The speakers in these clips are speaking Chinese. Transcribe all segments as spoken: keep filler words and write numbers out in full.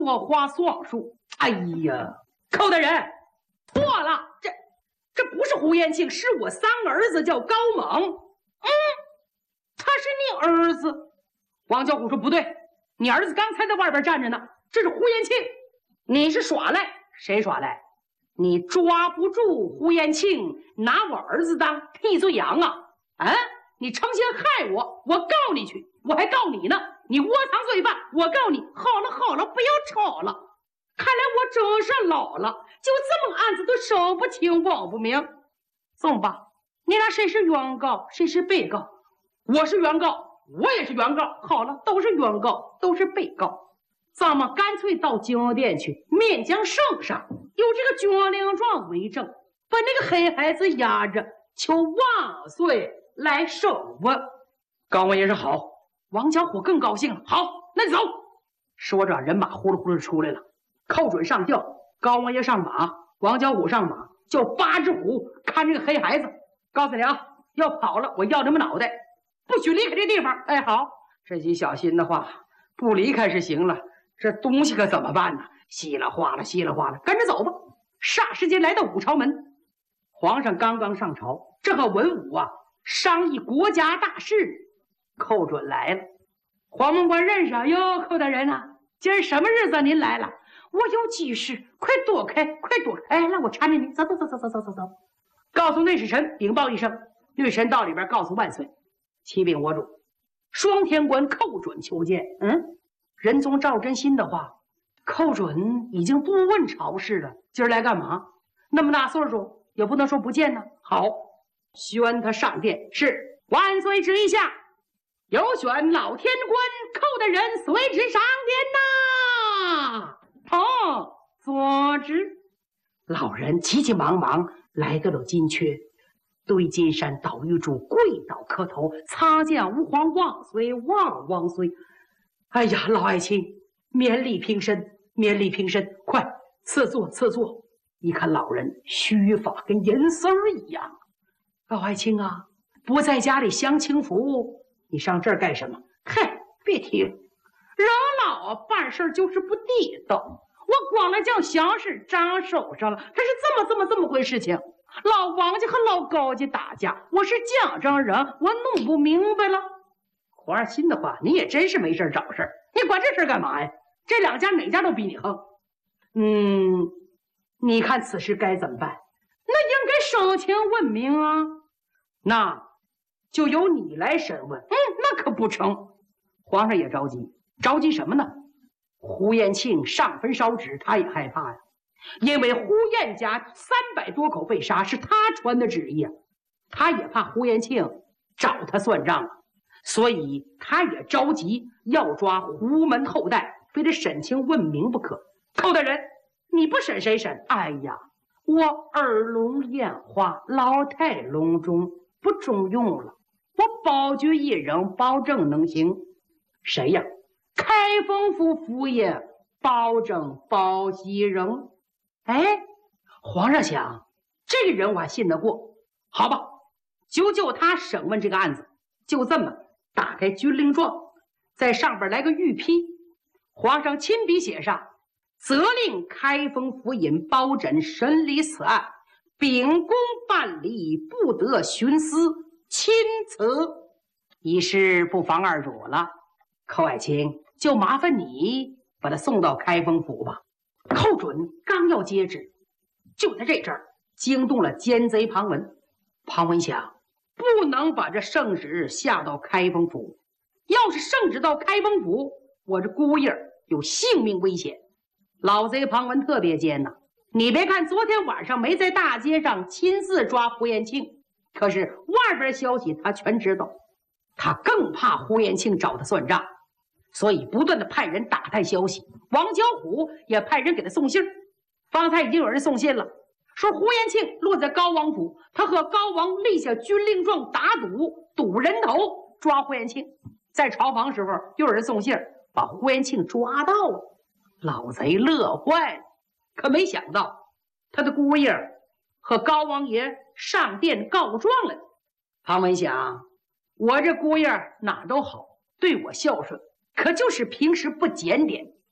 我话双数。哎呀，寇大人，错了，这这不是胡延庆，是我三儿子叫高猛。嗯，他是你儿子。王小虎说不对，你儿子刚才在外边站着呢，这是胡延庆。你是耍赖？谁耍赖？你抓不住胡延庆，拿我儿子当替罪羊啊！啊，你成心害我，我告你去，我还告你呢！你窝藏罪犯，我告你！好了好了，不要吵了。看来我真是老了，就这么个案子都审不清忘不明。这么吧，你俩谁是原告，谁是被告？我是原告，我也是原告。好了，都是原告，都是被告。咱们干脆到京店去，面将圣上，有这个军令状为证，把那个黑孩子押着，求万岁来审问。高王爷说好，王小虎更高兴了。好，那就走。说着，人马呼噜呼噜出来了。寇准上轿，高王爷上马，王小虎上马，叫八只虎看这个黑孩子。告诉你啊，要跑了，我要你们脑袋，不许离开这地方。哎，好，这句小心的话，不离开是行了。这东西可怎么办呢？稀里哗啦，稀里哗啦，跟着走吧。霎时间来到武朝门，皇上刚刚上朝，正和文武啊商议国家大事。寇准来了，黄门官认识啊。哟，寇大人啊，今儿什么日子您来了？我有急事，快躲开，快躲开！哎，让我搀着你，走走走走走走走走。告诉内侍臣禀报一声，内侍臣到里边告诉万岁，启禀我主，双天官寇准求见。嗯。仁宗赵真心的话，寇准已经不问朝事了，今儿来干嘛？那么大岁数，也不能说不见呢。好，宣他上殿。是，万岁旨意下，有选老天官寇大人随旨上殿呐。哦，坐旨。老人急急忙忙来到了金阙，对金山岛玉柱跪倒磕头，参见吾皇万岁万万岁。哎呀，老爱卿，免礼平身，免礼平身，快赐座，赐座。一看老人须发跟银丝儿一样。老爱卿啊，不在家里享清福，你上这儿干什么？嗨，别提了，人老啊，办事就是不地道。我光了叫详事扎手上了，这是这么这么这么回事情。老王家和老高家打架，我是江州人，我弄不明白了。皇上心的话，你也真是没事找事儿，你管这事干嘛呀？这两家哪家都比你横。嗯，你看此事该怎么办？那应该申请问明啊。那就由你来审问。嗯，那可不成。皇上也着急，着急什么呢？胡延庆上坟烧纸，他也害怕呀，因为胡延家三百多口被杀，是他传的旨意啊，他也怕胡延庆找他算账啊。所以他也着急，要抓胡门后代，非得审清问明不可。寇大人，你不审谁审？哎呀，我耳聋眼花，老态龙钟，不中用了。我保举一人，保证能行。谁呀？开封府府爷，保证包熙人。哎，皇上想，这个人我还信得过。好吧，就就他审问这个案子，就这么。打开军令状，在上边来个御批，皇上亲笔写上，责令开封府尹包拯审理此案，秉公办理，不得徇私，钦此。一事不妨二主了，寇爱卿，就麻烦你把他送到开封府吧。寇准刚要接旨，就在这阵儿惊动了奸贼庞文。庞文想，不能把这圣旨下到开封府，要是圣旨到开封府，我这姑爷有性命危险。老贼庞文特别奸呐，你别看昨天晚上没在大街上亲自抓胡延庆，可是外边消息他全知道。他更怕胡延庆找他算账，所以不断的派人打探消息。王小虎也派人给他送信，方才已经有人送信了，说胡延庆落在高王府，他和高王立下军令状打赌，赌人头抓胡延庆。在朝房时候，又有人送信把胡延庆抓到了。老贼乐坏了，可没想到他的姑爷和高王爷上殿告状了。庞文想，我这姑爷哪都好，对我孝顺，可就是平时不检点，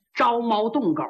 招猫动狗